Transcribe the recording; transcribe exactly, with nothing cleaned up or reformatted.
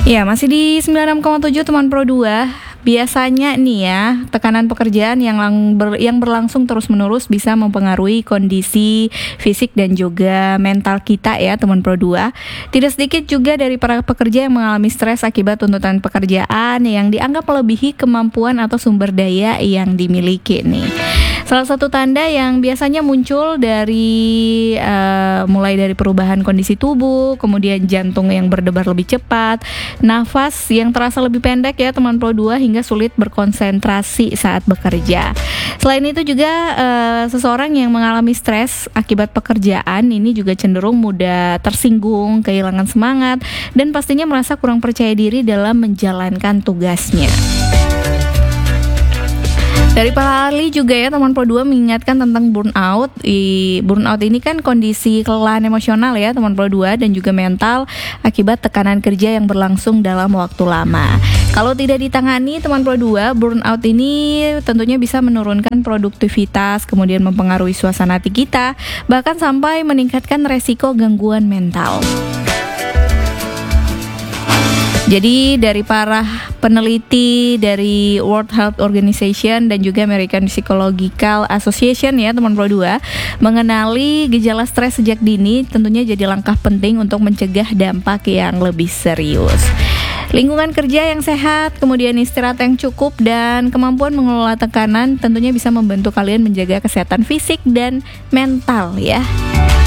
Ya, masih di sembilan puluh enam koma tujuh teman Pro dua. Biasanya nih ya, tekanan pekerjaan yang lang- ber- yang berlangsung terus-menerus bisa mempengaruhi kondisi fisik dan juga mental kita ya teman Pro dua. Tidak sedikit juga dari para pekerja yang mengalami stres akibat tuntutan pekerjaan yang dianggap melebihi kemampuan atau sumber daya yang dimiliki nih. Salah satu tanda yang biasanya muncul dari uh, mulai dari perubahan kondisi tubuh, kemudian jantung yang berdebar lebih cepat, nafas yang terasa lebih pendek ya teman Pro dua, hingga sulit berkonsentrasi saat bekerja. Selain itu juga uh, seseorang yang mengalami stres akibat pekerjaan ini juga cenderung mudah tersinggung, kehilangan semangat, dan pastinya merasa kurang percaya diri dalam menjalankan tugasnya. Dari para ahli juga ya teman Pro dua mengingatkan tentang burnout. I, burnout ini kan kondisi kelelahan emosional ya teman Pro dua dan juga mental akibat tekanan kerja yang berlangsung dalam waktu lama. Kalau tidak ditangani teman Pro dua, burnout ini tentunya bisa menurunkan produktivitas, kemudian mempengaruhi suasana hati kita, bahkan sampai meningkatkan resiko gangguan mental. Jadi dari para peneliti dari World Health Organization dan juga American Psychological Association ya teman Pro dua, mengenali gejala stres sejak dini tentunya jadi langkah penting untuk mencegah dampak yang lebih serius. Lingkungan kerja yang sehat, kemudian istirahat yang cukup, dan kemampuan mengelola tekanan tentunya bisa membantu kalian menjaga kesehatan fisik dan mental ya.